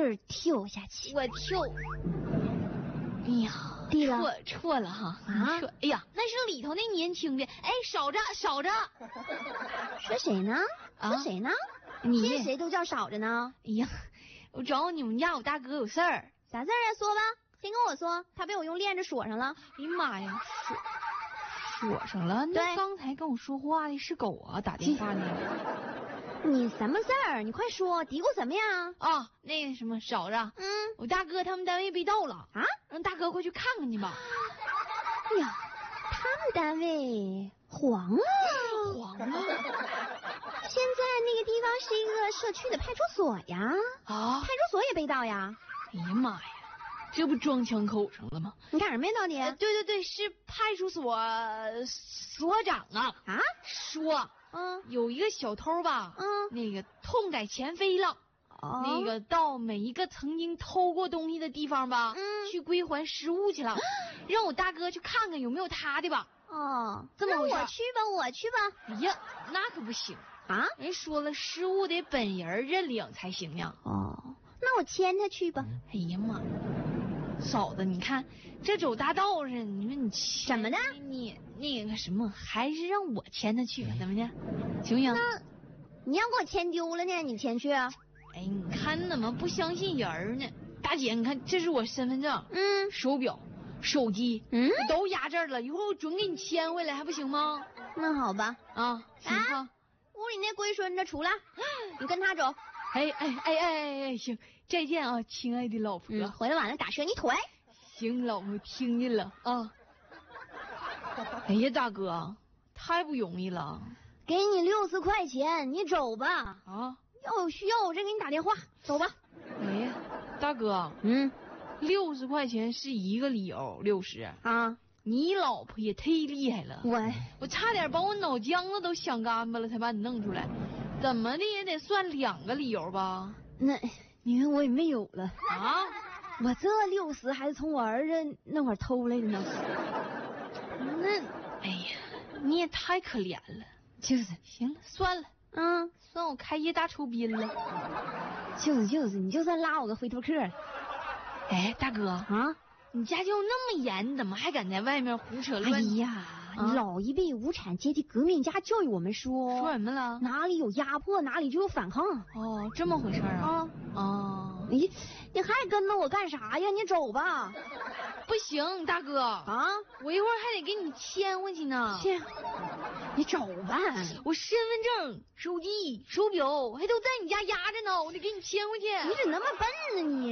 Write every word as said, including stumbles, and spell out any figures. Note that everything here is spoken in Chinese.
儿跳下去。 我跳。哎呀， 对了， 错错了哈啊！ 哎呀，那是里头那年轻的，哎，少着少着。 说谁呢？ 啊、 说谁呢？ 你见谁都叫少着呢。 哎呀，我找你们家我大哥有事儿。 啥事儿啊？说吧，先跟我说。他被我用链子锁上了。 哎呀妈呀，锁锁上了？那刚才跟我说话的是狗啊，打电话呢。 你什么事儿？你快说，嘀咕什么呀？ 啊，那个什么，嫂子， 嗯， 我大哥他们单位被盗了啊， 让大哥快去看看去吧。 哎呀，他们单位黄了， 黄了。 现在那个地方是一个社区的派出所呀。 啊， 派出所也被盗呀？ 哎呀妈呀，这不装枪口上了吗？ 你干什么呀，到底？ 呃、对对对，是派出所所长啊啊说。 嗯， 有一个小偷吧， 嗯， 那个痛改前非了， 哦， 那个到每一个曾经偷过东西的地方吧， 嗯， 去归还失物去了，让我大哥去看看有没有他的吧。 哦， 这么回事？ 那我去吧，我去吧。 哎呀，那可不行啊！ 人说了，失物得本人认领才行呀。 哦，那我牵他去吧。 哎呀妈！嫂子，你看这走大道上，你说你怎么的？ 你那个什么，还是让我牵他去吧，怎么的？行不行？ 那你要给我牵丢了呢？你牵去啊？ 哎，你看你怎么不相信人呢？大姐，你看这是我身份证、 嗯， 手表、手机， 嗯， 都压这儿了，一会儿我准给你牵回来，还不行吗？ 那好吧。 啊，行啊。 屋里那龟孙子出来，你跟他走。 哎哎哎哎哎，行，再见啊，亲爱的老婆。 嗯，回来晚了打折你腿。 行，老婆听见了啊。哎呀，大哥，太不容易了。 给你六十块钱，你走吧。 啊， 要有需要我再给你打电话。走吧。 哎呀，大哥， 嗯， 六十块钱是一个理由，六十啊。 你老婆也忒厉害了， 我我差点把我脑浆子都想干巴了，才把你弄出来，怎么的也得算两个理由吧？ 那你看我也没有了啊！ 我这六十还是从我儿子那会儿偷来的呢。 那哎呀，你也太可怜了。 就是， 行了，算了， 嗯， 算我开业大酬宾了。 就是就是，你就算拉我个回头客。 哎，大哥啊。 你家教那么严，你怎么还敢在外面胡扯乱？ 哎呀，啊、老一辈无产阶级革命家教育我们说， 说什么了？ 哪里有压迫，哪里就有反抗。 哦，这么回事啊？ 啊哦， 你你还跟着我干啥呀？你走吧。 不行，大哥啊， 我一会儿还得给你牵回去呢。 牵？你走吧。 我身份证、手机、手表还都在你家压着呢，我得给你牵回去。 你怎么那么笨呢你？